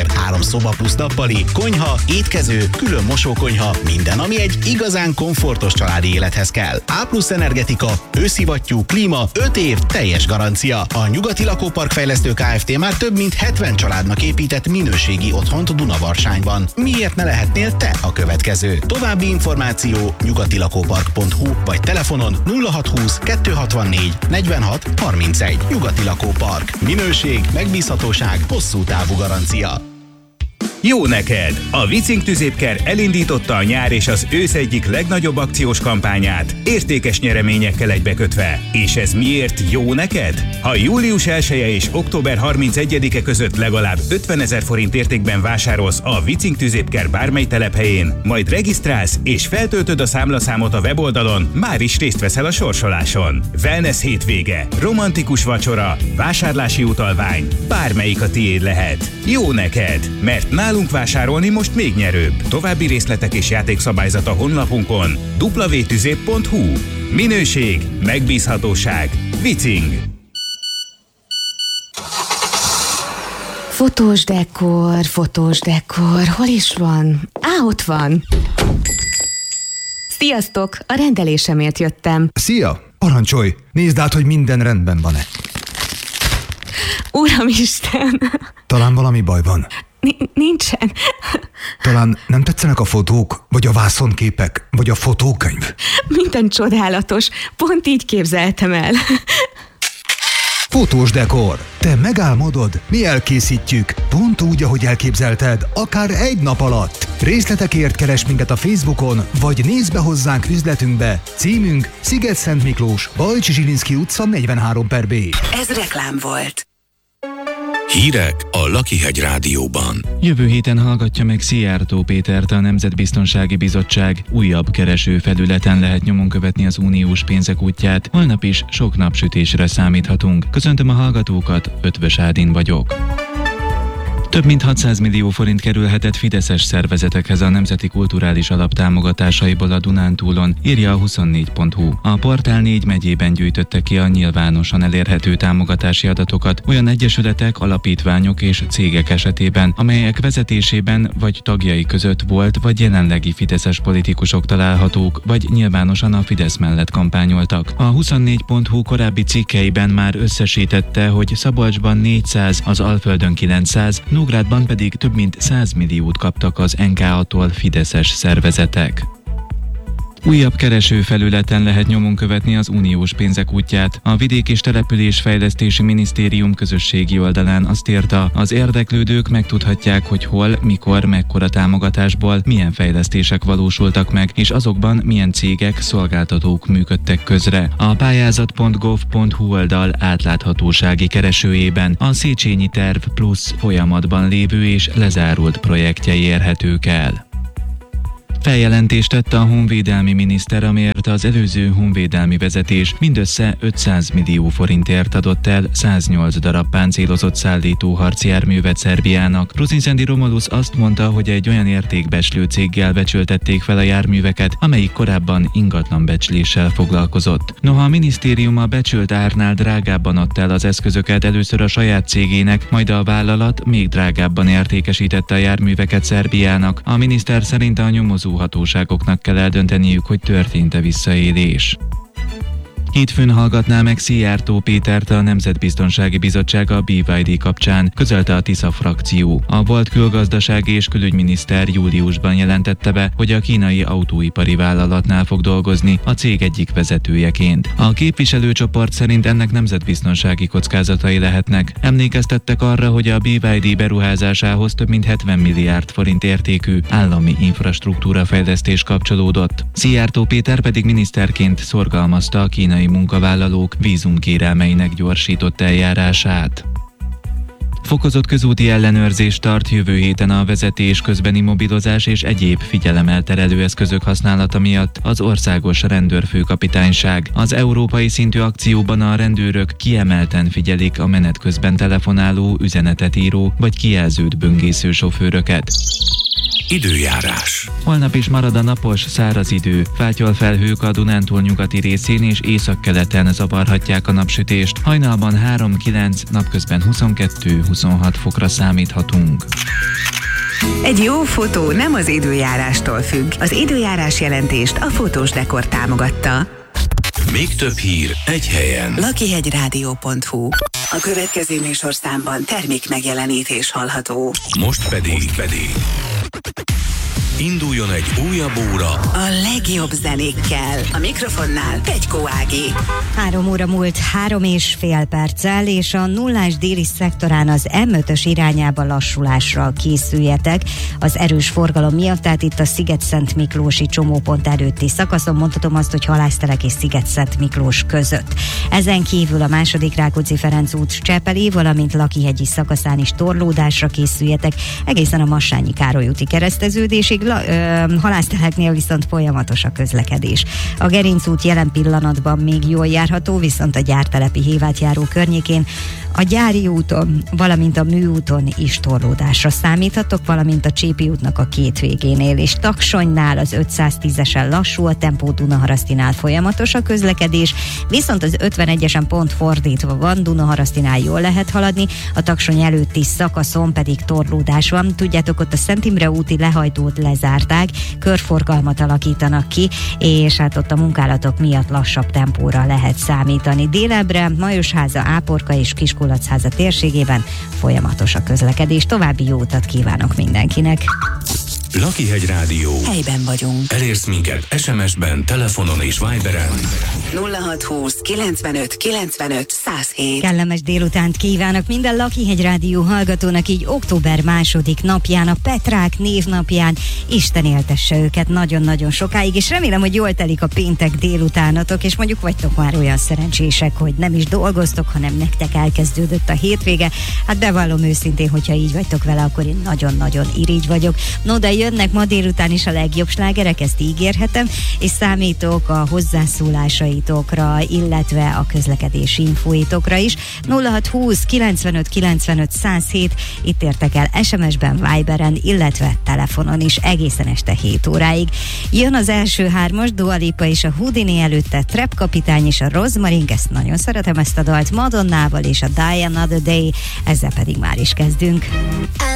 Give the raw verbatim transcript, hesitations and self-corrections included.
belefér három szoba plusz nappali, konyha, étkező, külön mosókonyha, minden, ami egy igazán komfortos családi élethez kell. A plusz energetika, őszivattyú, klíma, öt év, teljes garancia. A Nyugati Lakópark Fejlesztő Kft. Már több mint hetven családnak épített minőségi otthont Dunavarcsányban. Miért ne lehetnél te a következő? További információ nyugatilakópark pont hu vagy telefonon nulla hatszázhúsz kettőszázhatvannégy negyvenhat harmincegy. Nyugati Lakópark. Minőség, megbízhatóság, hosszú távú garancia. Jó neked! A Vicing Tüzépker elindította a nyár és az ősz egyik legnagyobb akciós kampányát, értékes nyereményekkel egybekötve. És ez miért jó neked? Ha július elseje és október harmincegyedike között legalább ötvenezer forint értékben vásárolsz a Vicing Tüzépker bármely telephelyén, majd regisztrálsz és feltöltöd a számlaszámot a weboldalon, már is részt veszel a sorsoláson. Wellness hétvége, romantikus vacsora, vásárlási utalvány, bármelyik a tiéd lehet. Jó neked, mert nálunk vásárolni most még nyerőbb. További részletek és játékszabályzat a honlapunkon double-u double-u double-u pont tüzép pont hu. Minőség, megbízhatóság, Vicing. Fotós dekor, fotós dekor, hol is van? Á, ott van. Sziasztok, a rendelésemért jöttem. Szia, parancsolj, nézd át, hogy minden rendben van-e. Uramisten! Talán valami baj van. Nincsen. Talán nem tetszenek a fotók, vagy a vászonképek, vagy a fotókönyv? Minden csodálatos. Pont így képzeltem el. Fotós dekor. Te megálmodod, mi elkészítjük. Pont úgy, ahogy elképzelted, akár egy nap alatt. Részletekért keresd minket a Facebookon, vagy nézd be hozzánk üzletünkbe. Címünk Sziget-Szent Miklós, Bajcsi Zsilinszky utca negyvenhárom per B. Ez reklám volt. Hírek a Lakihegy Rádióban. Jövő héten hallgatja meg Szijjártó Pétert a Nemzetbiztonsági Bizottság. Újabb keresőfelületen lehet nyomon követni az uniós pénzek útját. Holnap is sok napsütésre számíthatunk. Köszöntöm a hallgatókat, Ötvös Ádin vagyok. Több mint hatszáz millió forint kerülhetett fideszes szervezetekhez a Nemzeti Kulturális Alap támogatásaiból a Dunántúlon, írja a huszonnégy pont hu. A portál négy megyében gyűjtötte ki a nyilvánosan elérhető támogatási adatokat olyan egyesületek, alapítványok és cégek esetében, amelyek vezetésében vagy tagjai között volt vagy jelenlegi fideszes politikusok találhatók, vagy nyilvánosan a Fidesz mellett kampányoltak. A huszonnégy pont hu korábbi cikkeiben már összesítette, hogy Szabolcsban négyszáz, az Alföldön kilencszáz, Nógrádban pedig több mint száz milliót kaptak az en ká á-tól fideszes szervezetek. Újabb keresőfelületen lehet nyomon követni az uniós pénzek útját. A Vidék- és Településfejlesztési Minisztérium közösségi oldalán azt írta, az érdeklődők megtudhatják, hogy hol, mikor, mekkora támogatásból milyen fejlesztések valósultak meg, és azokban milyen cégek, szolgáltatók működtek közre. A pályázat pont gov pont hu oldal átláthatósági keresőjében a Széchenyi Terv Plusz folyamatban lévő és lezárult projektjei érhetők el. Feljelentést tette a honvédelmi miniszter, amiért az előző honvédelmi vezetés mindössze ötszáz millió forintért adott el száznyolc darab páncélozott szállító harcjárművet Szerbiának. Rusinsendi Romulus azt mondta, hogy egy olyan értékbecslő céggel becsültették fel a járműveket, amelyik korábban ingatlanbecsléssel foglalkozott. Noha a minisztérium a becsült árnál drágábban adta el az eszközöket először a saját cégének, majd a vállalat még drágábban értékesítette a járműveket Szerbiának. A miniszter szerint a nyomozó hatóságoknak kell eldönteniük, hogy történt-e visszaélés. Hétfőn hallgatná meg Szijjártó Pétert a Nemzetbiztonsági Bizottság a bé vé dé kapcsán, közölte a Tisza frakció. A volt külgazdasági és külügyminiszter júliusban jelentette be, hogy a kínai autóipari vállalatnál fog dolgozni a cég egyik vezetőjeként. A képviselőcsoport szerint ennek nemzetbiztonsági kockázatai lehetnek. Emlékeztettek arra, hogy a bé vé dé beruházásához több mint hetven milliárd forint értékű állami infrastruktúra fejlesztés kapcsolódott. Szijjártó Péter pedig miniszterként szorgalmazta a kínai munkavállalók vízumkérelmeinek gyorsított eljárását. Fokozott közúti ellenőrzést tart jövő héten a vezetés közbeni mobilozás és egyéb figyelemelterelő eszközök használata miatt az Országos Rendőrfőkapitányság. Az európai szintű akcióban a rendőrök kiemelten figyelik a menet közben telefonáló, üzenetet író vagy kijelzőt böngésző sofőröket. Időjárás. Holnap is marad a napos, száraz idő. Fátyol felhők a Dunántúl nyugati részén és északkeleten zavarhatják a napsütést. Hajnalban három kilenc, napközben huszonkettő huszonhat fokra számíthatunk. Egy jó fotó nem az időjárástól függ. Az időjárás jelentést a Fotós Dekor támogatta. Még több hír egy helyen. lakihegyrádió pont hu. A következő műsorszámban termék megjelenítés hallható. Most pedig, Most pedig induljon egy újabb óra A legjobb zenékkel. A mikrofonnál Pegykó Ági. Három óra múlt három és fél perccel, és a nullás déli szektorán az em ötös irányába lassulásra készüljetek az erős forgalom miatt, tehát itt a Sziget-Szent Miklósi csomópont előtti szakaszon, mondhatom azt, hogy Halásztelek és Sziget-Szent Miklós között. Ezen kívül a második Rákóczi-Ferenc út Csepeli, valamint Lakihegyi szakaszán is torlódásra készüljetek, egészen a Massányi Károly úti kereszteződésig. La, ö, Halászteleknél viszont folyamatos a közlekedés. A Gerinc út jelen pillanatban még jól járható, viszont a gyártelepi Hévátjáró környékén, a Gyári úton, valamint a Műúton is torlódásra számíthatok, valamint a Csépi útnak a két végénél, és Taksonynál az ötszáztízesen lassú a tempó, Dunaharasztinál folyamatos a közlekedés, viszont az ötvenegyesen pont fordítva van, Dunaharasztinál jól lehet haladni, a Taksony előtti szakaszon pedig torlódás van. Tudjátok, ott a Szent Imre úti lehajtót lezárták, körforgalmat alakítanak ki, és hát ott a munkálatok miatt lassabb tempóra lehet számítani. Délebbre Majosháza, Áporka és Kiskolachháza térségében folyamatos a közlekedés. További jó utat kívánok mindenkinek! Lakihegy Rádió. Helyben vagyunk. Elérsz minket es em es-ben, telefonon és Viberen. nulla hat húsz kilencvenöt kilencvenöt száz hét. Kellemes délutánt kívánok minden Lakihegy Rádió hallgatónak, így október második napján, a Petrák névnapján. Isten éltesse őket nagyon-nagyon sokáig, és remélem, hogy jól telik a péntek délutánatok, és mondjuk vagytok már olyan szerencsések, hogy nem is dolgoztok, hanem nektek elkezdődött a hétvége. Hát bevallom őszintén, hogyha így vagytok vele, akkor én nagyon-nagyon irigy vagyok. No, de jönnek ma délután is a legjobb slágerek, ezt ígérhetem, és számítok a hozzászólásaitokra, illetve a közlekedési infóitokra is. nulla hat húsz kilencvenöt kilencvenöt száz hét, itt értek el es em es-ben, Viberen, illetve telefonon is egészen este hét óráig. Jön az első hármas, Dua Lipa és a Houdini, előtte Trap Kapitány és a Rozmarink, ezt nagyon szeretem ezt a dalt, Madonnával és a Die Another Day, ezzel pedig már is kezdünk.